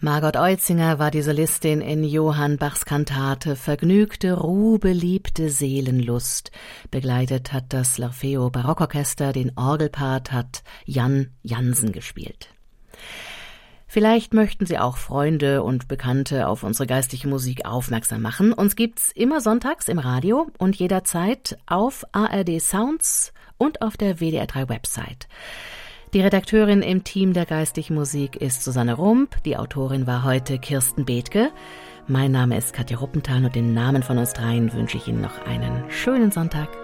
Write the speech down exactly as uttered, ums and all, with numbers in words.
Margot Oetzinger war die Solistin in Johann Bachs Kantate Vergnügte, ruhbeliebte Seelenlust. Begleitet hat das L'Orfeo Barockorchester, den Orgelpart hat Jan Jansen gespielt. Vielleicht möchten Sie auch Freunde und Bekannte auf unsere geistliche Musik aufmerksam machen. Uns gibt's immer sonntags im Radio und jederzeit auf A R D Sounds und auf der W D R drei Website. Die Redakteurin im Team der geistlichen Musik ist Susanne Rump, die Autorin war heute Kirsten Bethke. Mein Name ist Katja Ruppenthal und im Namen von uns dreien wünsche ich Ihnen noch einen schönen Sonntag.